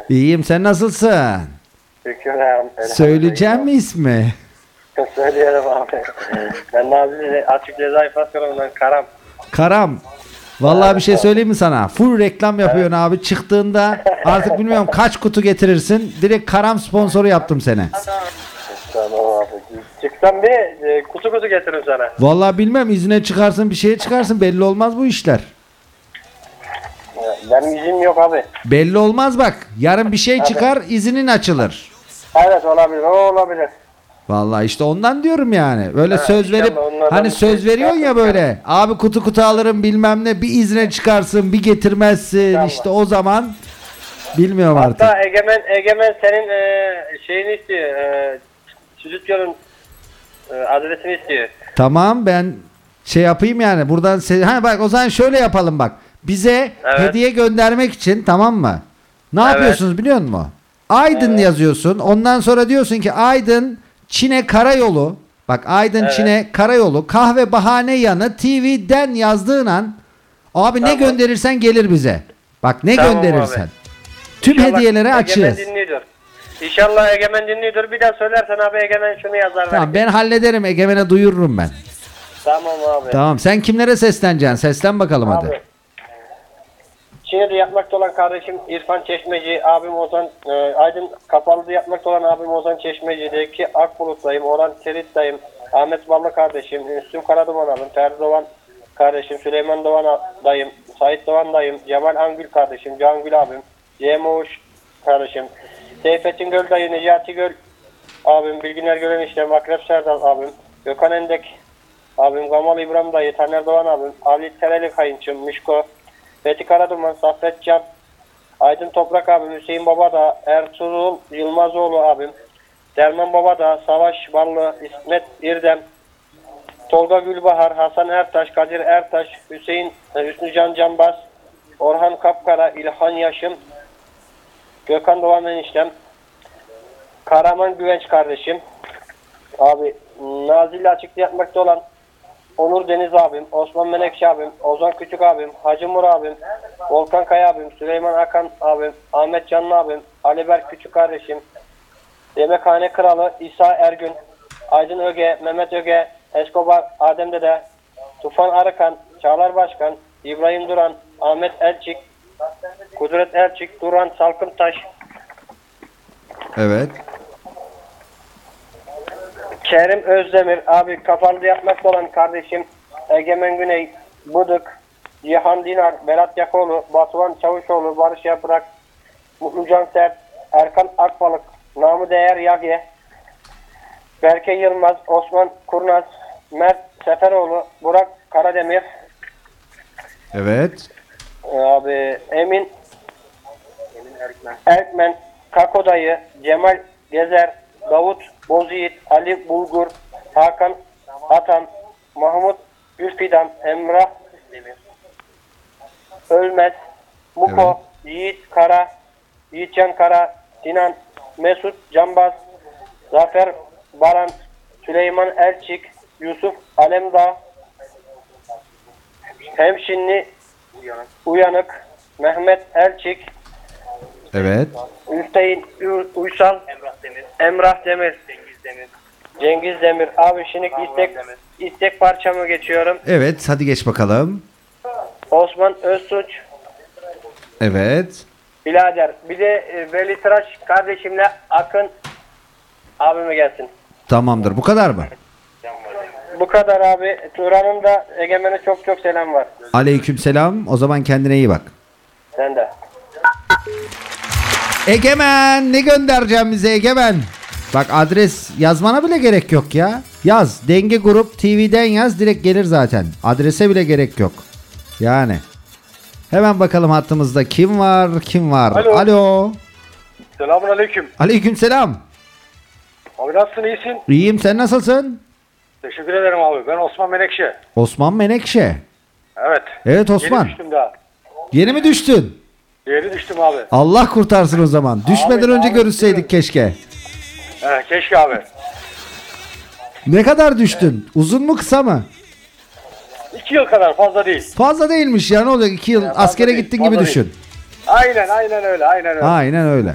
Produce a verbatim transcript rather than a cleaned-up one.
İyiyim, sen nasılsın? Şükür abi. Söyleyeceğim mi ismi? Söyleyelim abi. Ben Nazilli Açık Ceza İflasyonu'ndan Karam. Karam. Vallahi bir şey söyleyeyim mi sana? Full reklam yapıyorsun abi. Çıktığında artık bilmiyorum kaç kutu getirirsin. Direkt Karam sponsoru yaptım seni. Tamam abi. Çıksam bir e, kutu kutu getiririm sana. Vallahi bilmem, izine çıkarsın, bir şeye çıkarsın, belli olmaz bu işler. Benim izim yok abi. Belli olmaz bak. Yarın bir şey çıkar, izinin açılır. Evet olabilir, o olabilir. Vallahi işte ondan diyorum yani. Böyle Ha, söz verip inşallah onlardan hani bir söz şey veriyorsun ya çıkar. böyle. Abi kutu kutu alırım bilmem ne, bir izine çıkarsın, bir getirmezsin. İnşallah. İşte o zaman bilmiyorum artık. Hatta Egemen, Egemen senin e, şeyini istiyor. E, stüdyonun e, adresini istiyor. Tamam, ben şey yapayım yani buradan se- ha bak, o zaman şöyle yapalım bak. Bize Evet. hediye göndermek için, tamam mı? Ne Evet. yapıyorsunuz biliyor musun? Aydın Evet. yazıyorsun. Ondan sonra diyorsun ki Aydın Çin'e karayolu. Bak Aydın Evet. Çin'e karayolu kahve bahane yanı T V'den yazdığın an abi ne Tamam. gönderirsen gelir bize. Bak ne Tamam gönderirsen. abi. Tüm İnşallah hediyelere Egemen açığız. dinliyordur. İnşallah Egemen dinliyordur. Bir daha söylersen abi Egemen şunu yazar. Tamam, belki. ben hallederim, Egemen'e duyururum ben. Tamam abi. Tamam, sen kimlere sesleneceksin? Seslen bakalım hadi. Abi. Çiğne'de yapmakta olan kardeşim İrfan Çeşmeci, abim Ozan, e, Aydın Kapalı'da yapmakta olan abim Ozan Çeşmeci'deki Akbulut'tayım, Orhan Terit'tayım, Ahmet Ballı kardeşim, Üstüm Karaduman abim, Ferdi Doğan kardeşim, Süleyman Doğan dayım, Sait Doğan dayım, Cemal Angül kardeşim, Can Gül abim, Cem Oğuş kardeşim, Seyfettin Göl dayı, Necati Göl abim, Bilginer Göl eniştem, Akrep Serdal abim, Gökhan Endek abim, Gamal İbrahim dayı, Taner Doğan abim, Ali Tereli kayınçım, Mişko, Fethi Karaduman, Saffet Can, Aydın Toprak abim, Hüseyin Babadağ, Ertuğrul Yılmazoğlu abim, Derman Babadağ, Savaş Ballı, İsmet İrdem, Tolga Gülbahar, Hasan Ertaş, Kadir Ertaş, Hüseyin Hüsnü Can Canbaz, Orhan Kapkara, İlhan Yaşım, Gökhan Doğan eniştem, Karaman Güvenç kardeşim, abi Nazilli açıkta yapmakta olan Onur Deniz abim, Osman Menekşe abim, Ozan Küçük abim, Hacı Mur abim, Volkan Kaya abim, Süleyman Akan abim, Ahmet Canlı abim, Ali Berk Küçük kardeşim, Yemekhane Kralı İsa Ergün, Aydın Öge, Mehmet Öge, Escobar Adem Dede, Tufan Arıkan, Çağlar Başkan, İbrahim Duran, Ahmet Elçik, Kudret Elçik, Duran Salkımtaş, Evet. Kerim Özdemir, abi Kapalı'da yapmakta olan kardeşim Egemen Güney, Bıdık, Cihan Dinar, Berat Yakoğlu, Batuhan Çavuşoğlu, Barış Yaprak, Mutlu Cansert, Erkan Akbalık, Namı Değer Yagye, Berke Yılmaz, Osman Kurnaz, Mert Seferoğlu, Burak Karademir, Evet. abi Emin Erkmen, Kako Dayı, Cemal Gezer, Davut Bozyiğit, Ali Bulgur, Hakan Atan, Mahmut Gülfidan, Emrah Ölmez, Muko, Yiğit Kara, Yiğitcan Kara, Sinan Mesut Canbaz, Zafer Baran, Süleyman Elçik, Yusuf Alemdağ, Hemşinli Uyanık, Mehmet Elçik, Evet. Hüseyin Ü- Uysal, Emrah Demir, Emrah Demir, Cengiz Demir, Cengiz Demir. Abi şimdi istek istek parçamı geçiyorum. Evet, hadi geç bakalım. Osman Özsuç, Evet. birader. Bir de e, Veli Tıraş kardeşimle Akın abime gelsin. Tamamdır. Bu kadar mı? Bu kadar abi. Turan'ın da Egemen'e çok çok selam var. Aleykümselam. O zaman kendine iyi bak. Sen de. Egemen, ne göndereceğim bize Egemen? Bak adres yazmana bile gerek yok ya. Yaz. Denge Grup T V'den yaz, direkt gelir zaten. Adrese bile gerek yok. Yani. Hemen bakalım hattımızda kim var kim var. Alo. Alo. Selamun aleyküm. Aleykümselam. Abi nasılsın, iyisin? İyiyim, sen nasılsın? Teşekkür ederim abi. Ben Osman Menekşe. Osman Menekşe. Evet. Evet Osman. Yeni düştüm daha. Yeni mi düştün? Yeni düştüm abi. Allah kurtarsın o zaman. Düşmeden Abi, önce abi, görüşseydik keşke. He, keşke abi. Ne kadar düştün? Uzun mu kısa mı? İki yıl kadar, fazla değil. Fazla değilmiş ya, ne olacak, iki yıl Ya, fazla askere değil, gittin fazla gibi değil. düşün. Aynen aynen öyle aynen öyle. Aynen öyle.